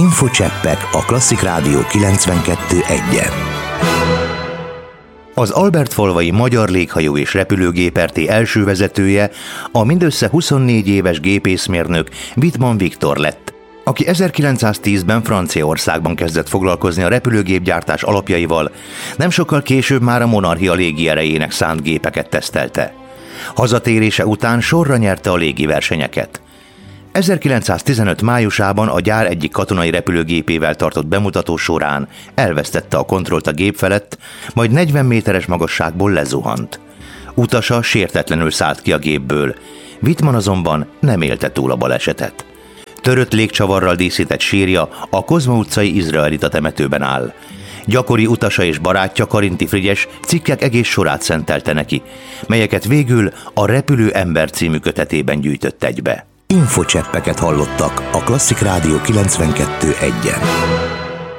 Infocseppek a Klasszik Rádió 92.1-en. Az Albertfalvai Magyar Léghajó és Repülőgép Rt. Első vezetője a mindössze 24 éves gépészmérnök Wittmann Viktor lett, aki 1910-ben Franciaországban kezdett foglalkozni a repülőgépgyártás alapjaival, nem sokkal később már a monarchia légierejének szánt gépeket tesztelte. Hazatérése után sorra nyerte a légiversenyeket. 1915 májusában a gyár egyik katonai repülőgépével tartott bemutató során elvesztette a kontrollt a gép felett, majd 40 méteres magasságból lezuhant. Utasa sértetlenül szállt ki a gépből, Wittmann azonban nem élte túl a balesetet. Törött légcsavarral díszített sírja a Kozma utcai izraelita temetőben áll. Gyakori utasa és barátja, Karinti Frigyes cikkek egész sorát szentelte neki, melyeket végül a Repülő ember című kötetében gyűjtött egybe. Infocseppeket hallottak a Klasszik Rádió 92.1-en.